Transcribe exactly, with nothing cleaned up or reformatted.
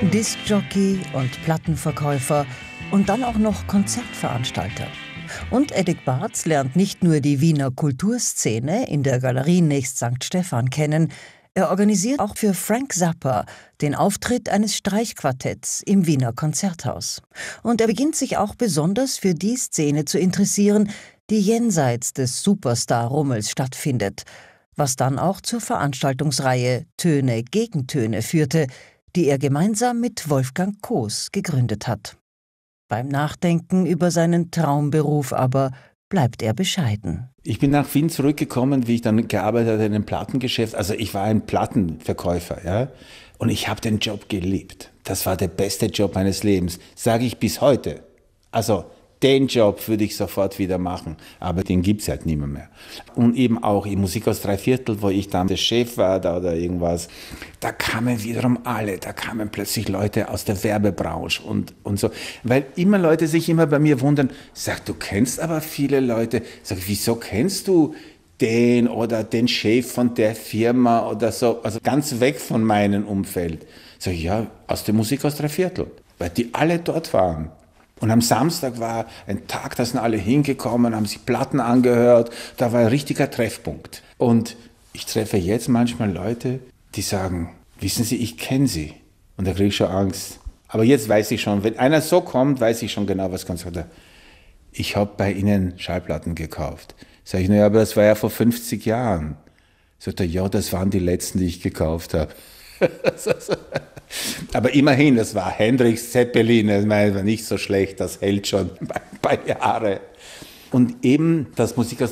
Diskjockey und Plattenverkäufer und dann auch noch Konzertveranstalter. Und Edick Barz lernt nicht nur die Wiener Kulturszene in der Galerie nächst Sankt Stephan kennen, er organisiert auch für Frank Zappa den Auftritt eines Streichquartetts im Wiener Konzerthaus. Und er beginnt sich auch besonders für die Szene zu interessieren, die jenseits des Superstar-Rummels stattfindet, was dann auch zur Veranstaltungsreihe Töne gegen Töne führte, die er gemeinsam mit Wolfgang Koos gegründet hat. Beim Nachdenken über seinen Traumberuf aber bleibt er bescheiden. Ich bin nach Wien zurückgekommen, wie ich dann gearbeitet habe in einem Plattengeschäft. Also ich war ein Plattenverkäufer, ja, und ich habe den Job geliebt. Das war der beste Job meines Lebens, sage ich bis heute. Also den Job würde ich sofort wieder machen, aber den gibt's halt nicht mehr, mehr. Und eben auch in Musik aus Dreiviertel, wo ich dann der Chef war da oder irgendwas, da kamen wiederum alle, da kamen plötzlich Leute aus der Werbebranche und, und so. Weil immer Leute sich immer bei mir wundern, sag, du kennst aber viele Leute, sag, wieso kennst du den oder den Chef von der Firma oder so, also ganz weg von meinem Umfeld. Sag ich, ja, aus der Musik aus Dreiviertel, weil die alle dort waren. Und am Samstag war ein Tag, da sind alle hingekommen, haben sich Platten angehört, da war ein richtiger Treffpunkt. Und ich treffe jetzt manchmal Leute, die sagen, wissen Sie, ich kenne Sie. Und da kriege ich schon Angst. Aber jetzt weiß ich schon, wenn einer so kommt, weiß ich schon genau, was kommt. Ich habe bei Ihnen Schallplatten gekauft. Sag ich, naja, aber das war ja vor fünfzig Jahren. Sagt er, ja, das waren die letzten, die ich gekauft habe. Aber immerhin, das war Hendrix, Zeppelin, das war nicht so schlecht, das hält schon ein paar Jahre. Und eben das Musik aus